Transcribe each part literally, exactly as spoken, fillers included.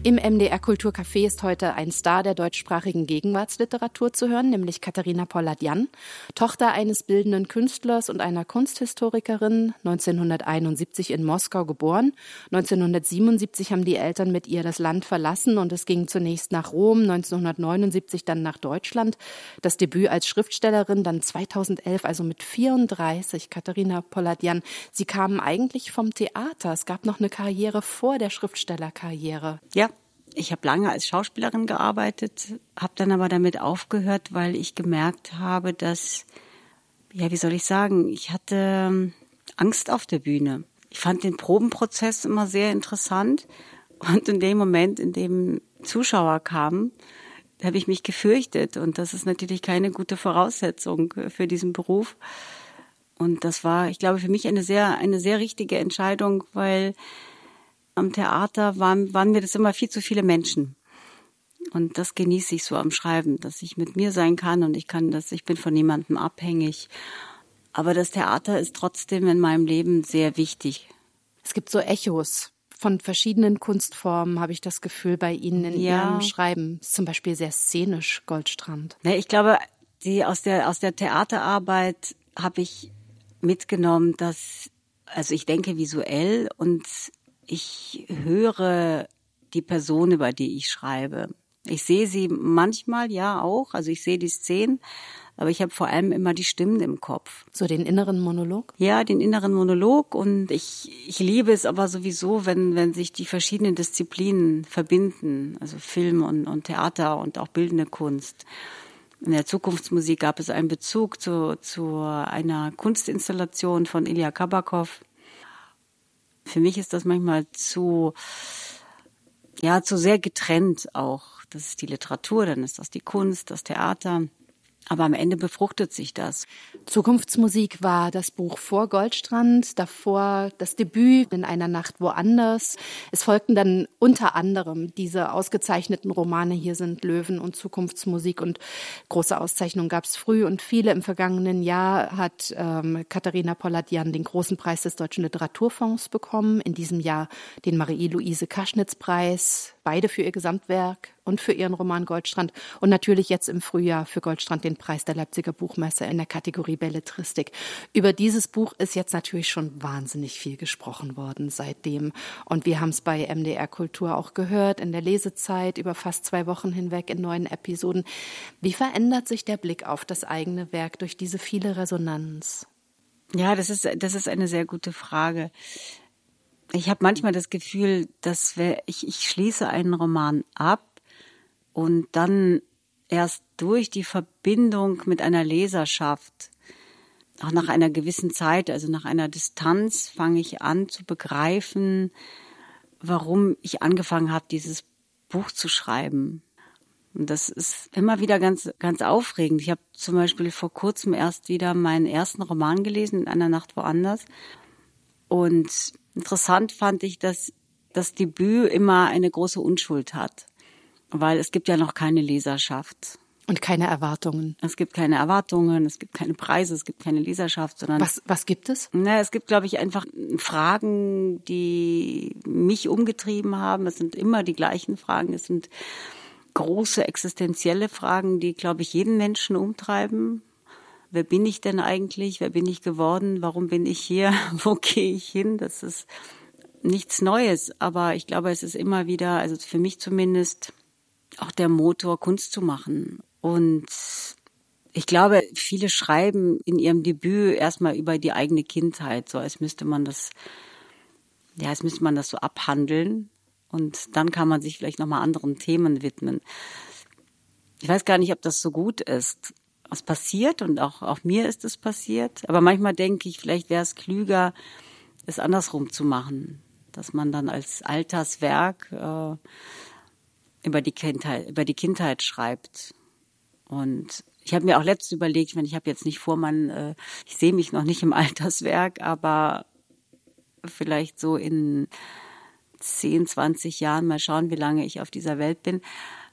Im M D R Kulturcafé ist heute ein Star der deutschsprachigen Gegenwartsliteratur zu hören, nämlich Katharina Polatjan, Tochter eines bildenden Künstlers und einer Kunsthistorikerin, neunzehnhunderteinundsiebzig in Moskau geboren. neunzehnhundertsiebenundsiebzig haben die Eltern mit ihr das Land verlassen und es ging zunächst nach Rom, neunzehnhundertneunundsiebzig dann nach Deutschland. Das Debüt als Schriftstellerin dann zweitausendelf, also mit vierunddreißig. Katharina Polatjan, Sie kamen eigentlich vom Theater. Es gab noch eine Karriere vor der Schriftstellerkarriere. Ja. Ich habe lange als Schauspielerin gearbeitet, habe dann aber damit aufgehört, weil ich gemerkt habe, dass, ja, wie soll ich sagen, ich hatte Angst auf der Bühne. Ich fand den Probenprozess immer sehr interessant und in dem Moment, in dem Zuschauer kamen, habe ich mich gefürchtet und das ist natürlich keine gute Voraussetzung für diesen Beruf. Und das war, ich glaube, für mich eine sehr, eine sehr richtige Entscheidung, weil am Theater waren, waren mir das immer viel zu viele Menschen. Und das genieße ich so am Schreiben, dass ich mit mir sein kann und ich kann das, ich bin von niemandem abhängig. Aber das Theater ist trotzdem in meinem Leben sehr wichtig. Es gibt so Echos von verschiedenen Kunstformen, habe ich das Gefühl, bei Ihnen in ja. Ihrem Schreiben. Ist zum Beispiel sehr szenisch, Goldstrand. Ne, ich glaube, die aus der, aus der Theaterarbeit habe ich mitgenommen, dass, also ich denke visuell und ich höre die Person, über die ich schreibe. Ich sehe sie manchmal, ja auch, also ich sehe die Szenen, aber ich habe vor allem immer die Stimmen im Kopf. So den inneren Monolog? Ja, den inneren Monolog und ich, ich liebe es aber sowieso, wenn, wenn sich die verschiedenen Disziplinen verbinden, also Film und, und Theater und auch bildende Kunst. In der Zukunftsmusik gab es einen Bezug zu, zu einer Kunstinstallation von Ilya Kabakov. Für mich ist das manchmal zu, ja, zu sehr getrennt auch. Das ist die Literatur, dann ist das die Kunst, das Theater. Aber am Ende befruchtet sich das. Zukunftsmusik war das Buch vor Goldstrand, davor das Debüt in einer Nacht woanders. Es folgten dann unter anderem diese ausgezeichneten Romane Hier sind Löwen und Zukunftsmusik und große Auszeichnungen gab es früh und viele. Im vergangenen Jahr hat ähm, Katharina Polatjan den großen Preis des Deutschen Literaturfonds bekommen, in diesem Jahr den Marie-Louise-Kaschnitz-Preis, beide für ihr Gesamtwerk und für ihren Roman Goldstrand und natürlich jetzt im Frühjahr für Goldstrand den Preis der Leipziger Buchmesse in der Kategorie Belletristik. Über dieses Buch ist jetzt natürlich schon wahnsinnig viel gesprochen worden seitdem und wir haben es bei M D R Kultur auch gehört, in der Lesezeit über fast zwei Wochen hinweg in neuen Episoden. Wie verändert sich der Blick auf das eigene Werk durch diese viele Resonanz? Ja, das ist, das ist eine sehr gute Frage. Ich habe manchmal das Gefühl, dass wir, ich, ich schließe einen Roman ab und dann erst durch die Verbindung mit einer Leserschaft, auch nach einer gewissen Zeit, also nach einer Distanz, fange ich an zu begreifen, warum ich angefangen habe, dieses Buch zu schreiben. Und das ist immer wieder ganz, ganz aufregend. Ich habe zum Beispiel vor kurzem erst wieder meinen ersten Roman gelesen, In einer Nacht woanders. Und interessant fand ich, dass das Debüt immer eine große Unschuld hat. Weil es gibt ja noch keine Leserschaft. Und keine Erwartungen. Es gibt keine Erwartungen, es gibt keine Preise, es gibt keine Leserschaft, sondern... Was, was gibt es? Na, es gibt, glaube ich, einfach Fragen, die mich umgetrieben haben. Es sind immer die gleichen Fragen. Es sind große existenzielle Fragen, die, glaube ich, jeden Menschen umtreiben. Wer bin ich denn eigentlich? Wer bin ich geworden? Warum bin ich hier? Wo gehe ich hin? Das ist nichts Neues. Aber ich glaube, es ist immer wieder, also für mich zumindest, auch der Motor, Kunst zu machen. Und ich glaube, viele schreiben in ihrem Debüt erstmal über die eigene Kindheit, so als müsste man das, ja, als müsste man das so abhandeln. Und dann kann man sich vielleicht nochmal anderen Themen widmen. Ich weiß gar nicht, ob das so gut ist. Was passiert und auch, auch mir ist es passiert. Aber manchmal denke ich, vielleicht wäre es klüger, es andersrum zu machen. Dass man dann als Alterswerk äh, über die Kindheit, über die Kindheit schreibt. Und ich habe mir auch letztens überlegt, ich meine, ich habe jetzt nicht vor, man, äh, ich sehe mich noch nicht im Alterswerk, aber vielleicht so in zehn, zwanzig Jahren, mal schauen, wie lange ich auf dieser Welt bin,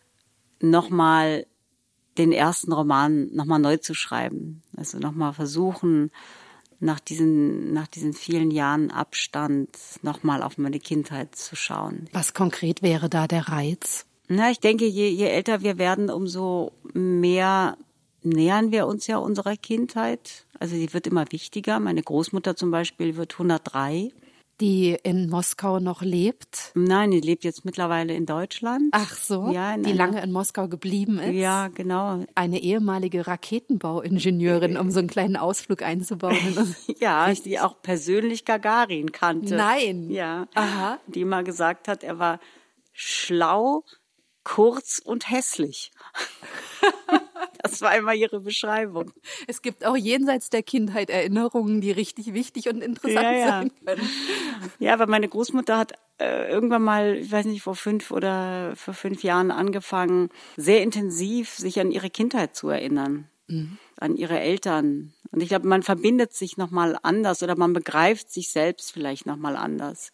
nochmal den ersten Roman nochmal neu zu schreiben. Also nochmal versuchen, nach diesen, nach diesen vielen Jahren Abstand nochmal auf meine Kindheit zu schauen. Was konkret wäre da der Reiz? Na, ich denke, je, je älter wir werden, umso mehr nähern wir uns ja unserer Kindheit. Also die wird immer wichtiger. Meine Großmutter zum Beispiel wird hundertdrei. Die in Moskau noch lebt? Nein, die lebt jetzt mittlerweile in Deutschland. Ach so, ja, in die einer, lange in Moskau geblieben ist? Ja, genau. Eine ehemalige Raketenbauingenieurin, um so einen kleinen Ausflug einzubauen. Ja, die auch persönlich Gagarin kannte. Nein. Ja. Aha. Die mal gesagt hat, er war schlau, kurz und hässlich. Das war immer ihre Beschreibung. Es gibt auch jenseits der Kindheit Erinnerungen, die richtig wichtig und interessant ja, ja. sein können. Ja, aber meine Großmutter hat äh, irgendwann mal, ich weiß nicht, vor fünf oder vor fünf Jahren angefangen, sehr intensiv sich an ihre Kindheit zu erinnern, mhm. an ihre Eltern. Und ich glaube, man verbindet sich nochmal anders oder man begreift sich selbst vielleicht nochmal anders.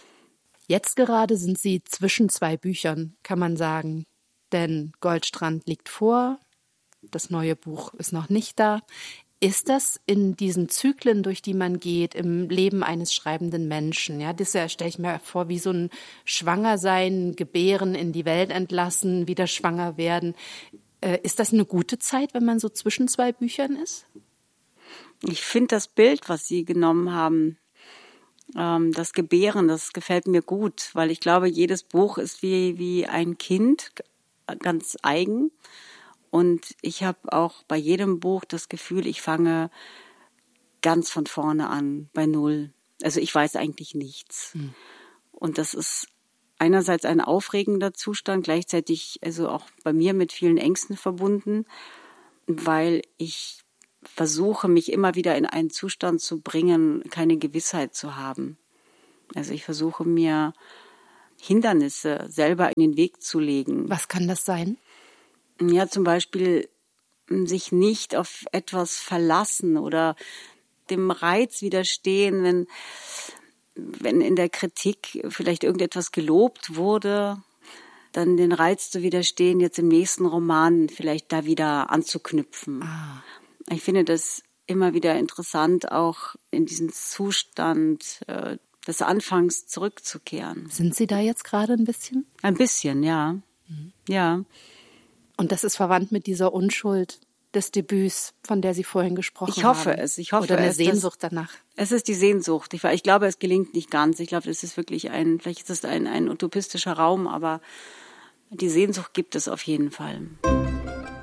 Jetzt gerade sind Sie zwischen zwei Büchern, kann man sagen. Denn Goldstrand liegt vor, das neue Buch ist noch nicht da. Ist das in diesen Zyklen, durch die man geht, im Leben eines schreibenden Menschen? Ja, das stelle ich mir vor, wie so ein Schwangersein, Gebären, in die Welt entlassen, wieder schwanger werden. Äh, ist das eine gute Zeit, wenn man so zwischen zwei Büchern ist? Ich finde das Bild, was Sie genommen haben, ähm, das Gebären, das gefällt mir gut, weil ich glaube, jedes Buch ist wie, wie ein Kind, ganz eigen. Und ich habe auch bei jedem Buch das Gefühl, ich fange ganz von vorne an, bei Null. Also ich weiß eigentlich nichts. Mhm. Und das ist einerseits ein aufregender Zustand, gleichzeitig also auch bei mir mit vielen Ängsten verbunden, weil ich versuche, mich immer wieder in einen Zustand zu bringen, keine Gewissheit zu haben. Also ich versuche mir Hindernisse selber in den Weg zu legen. Was kann das sein? Ja, zum Beispiel sich nicht auf etwas verlassen oder dem Reiz widerstehen, wenn, wenn in der Kritik vielleicht irgendetwas gelobt wurde, dann den Reiz zu widerstehen, jetzt im nächsten Roman vielleicht da wieder anzuknüpfen. Ah. Ich finde das immer wieder interessant, auch in diesen Zustand äh, des Anfangs zurückzukehren. Sind Sie da jetzt gerade ein bisschen? Ein bisschen, ja. Mhm. Ja. Und das ist verwandt mit dieser Unschuld des Debüts, von der Sie vorhin gesprochen haben. Ich hoffe haben. es. Ich hoffe Oder eine es, Sehnsucht danach. Es ist die Sehnsucht. Ich, ich glaube, es gelingt nicht ganz. Ich glaube, es ist wirklich ein, vielleicht ist es ein, ein utopistischer Raum, aber die Sehnsucht gibt es auf jeden Fall.